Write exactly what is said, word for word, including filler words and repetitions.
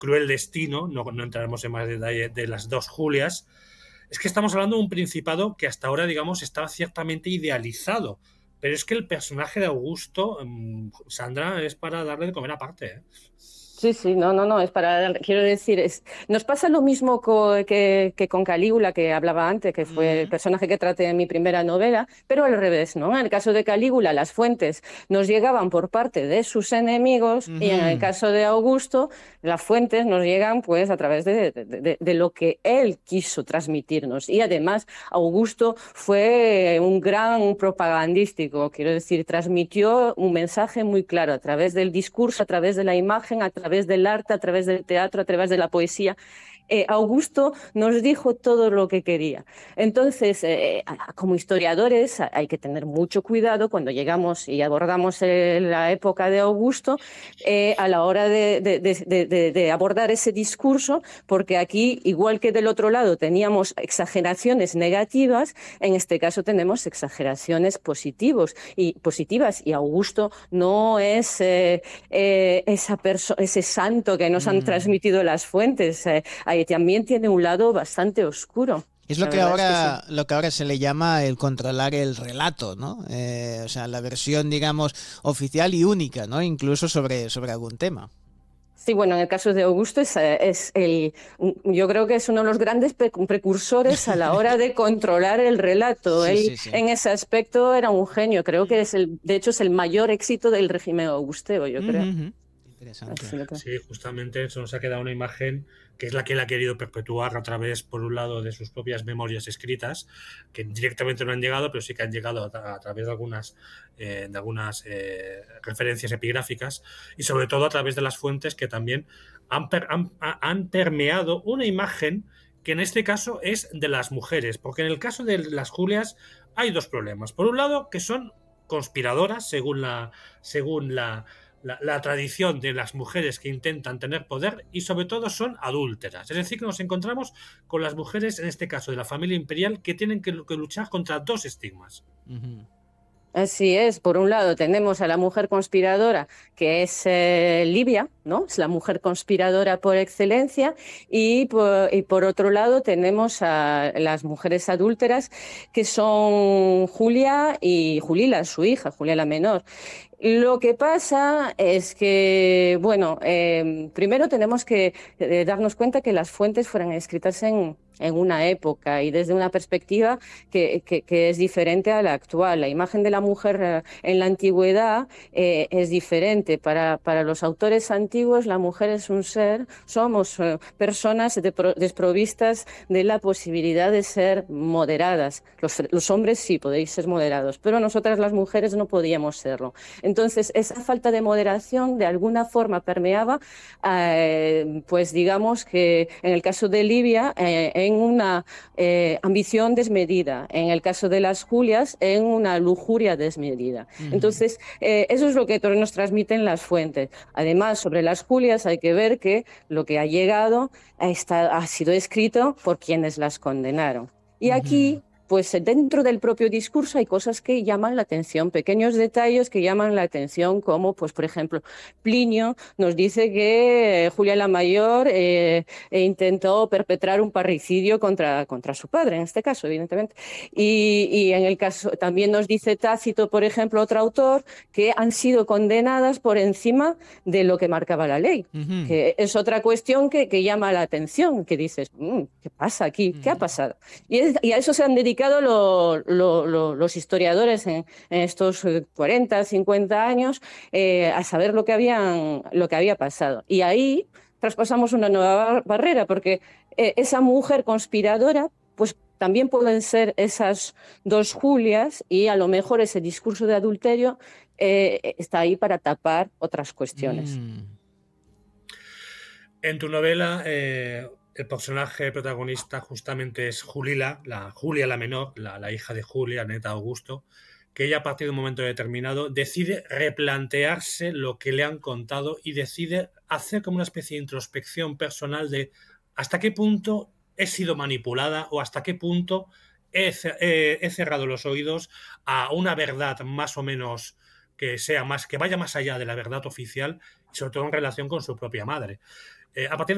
cruel destino, no, no entraremos en más detalle de las dos Julias, es que estamos hablando de un principado que hasta ahora, digamos, estaba ciertamente idealizado. Pero es que el personaje de Augusto, Sandra, es para darle de comer aparte, ¿eh? Sí, sí, no, no, no, es para, quiero decir, es, nos pasa lo mismo co, que, que con Calígula, que hablaba antes, que fue el personaje que traté en mi primera novela, pero al revés, ¿no? En el caso de Calígula, las fuentes nos llegaban por parte de sus enemigos, uh-huh. Y en el caso de Augusto, las fuentes nos llegan pues a través de, de, de, de lo que él quiso transmitirnos. Y además, Augusto fue un gran propagandístico, quiero decir, transmitió un mensaje muy claro a través del discurso, a través de la imagen, a través del arte, a través del teatro, a través de la poesía. Eh, Augusto nos dijo todo lo que quería. Entonces, eh, como historiadores, hay que tener mucho cuidado cuando llegamos y abordamos eh, la época de Augusto eh, a la hora de, de, de, de, de abordar ese discurso, porque aquí, igual que del otro lado teníamos exageraciones negativas, en este caso tenemos exageraciones positivos y, positivas, y Augusto no es eh, eh, esa perso- ese santo que nos mm. han transmitido las fuentes. Eh, también tiene un lado bastante oscuro. Es lo que ahora es que sí. lo que ahora se le llama el controlar el relato, ¿no? Eh, o sea, la versión, digamos, oficial y única, ¿no? Incluso sobre, sobre algún tema. Sí, bueno, en el caso de Augusto es, es el, yo creo que es uno de los grandes precursores a la hora de controlar el relato. Sí, Él sí, sí. En ese aspecto era un genio. Creo que es el, de hecho es el mayor éxito del régimen augusteo, yo creo. Uh-huh. Interesante. Sí, justamente eso nos ha quedado una imagen que es la que él ha querido perpetuar a través, por un lado, de sus propias memorias escritas, que directamente no han llegado, pero sí que han llegado a, a través de algunas, eh, de algunas eh, referencias epigráficas, y sobre todo a través de las fuentes que también han, per, han, han permeado una imagen que en este caso es de las mujeres, porque en el caso de las Julias hay dos problemas. Por un lado, que son conspiradoras, según la, según la La, la tradición de las mujeres que intentan tener poder, y sobre todo son adúlteras. Es decir, que nos encontramos con las mujeres, en este caso de la familia imperial, que tienen que, que luchar contra dos estigmas. Uh-huh. Así es, por un lado tenemos a la mujer conspiradora, que es eh, Livia, ¿no? Es la mujer conspiradora por excelencia, y por, y por otro lado tenemos a las mujeres adúlteras, que son Julia y Julila, su hija, Julia la menor. Lo que pasa es que, bueno, eh, primero tenemos que eh, darnos cuenta que las fuentes fueron escritas en, en una época y desde una perspectiva que, que, que es diferente a la actual. La imagen de la mujer eh, en la antigüedad eh, es diferente. Para, para los autores antiguos, la mujer es un ser, somos eh, personas de pro, desprovistas de la posibilidad de ser moderadas. Los, los hombres sí podéis ser moderados, pero nosotras las mujeres no podíamos serlo. Entonces, esa falta de moderación de alguna forma permeaba, eh, pues digamos que en el caso de Livia, eh, en una eh, ambición desmedida, en el caso de las Julias, en una lujuria desmedida. Uh-huh. Entonces, eh, eso es lo que nos transmiten las fuentes. Además, sobre las Julias hay que ver que lo que ha llegado está, ha sido escrito por quienes las condenaron. Y aquí... Uh-huh. Pues dentro del propio discurso hay cosas que llaman la atención, pequeños detalles que llaman la atención, como, pues, por ejemplo, Plinio nos dice que eh, Julia la Mayor eh, intentó perpetrar un parricidio contra, contra su padre, en este caso, evidentemente. Y, y en el caso, también nos dice Tácito, por ejemplo, otro autor, que han sido condenadas por encima de lo que marcaba la ley, uh-huh. que es otra cuestión que, que llama la atención, que dices, mmm, ¿qué pasa aquí? ¿Qué uh-huh. ha pasado? Y, es, y a eso se han dedicado Lo, lo, lo, los historiadores en, en estos cuarenta, cincuenta años eh, a saber lo que, habían, lo que había pasado. Y ahí traspasamos una nueva barrera, porque eh, esa mujer conspiradora, pues también pueden ser esas dos Julias, y a lo mejor ese discurso de adulterio eh, está ahí para tapar otras cuestiones. Mm. En tu novela... Eh... El personaje protagonista justamente es Julila, la Julia la menor, la, la hija de Julia, neta Augusto, que ella a partir de un momento determinado decide replantearse lo que le han contado y decide hacer como una especie de introspección personal de hasta qué punto he sido manipulada o hasta qué punto he, he, he cerrado los oídos a una verdad más o menos que sea más, que vaya más allá de la verdad oficial, y sobre todo en relación con su propia madre. Eh, a partir de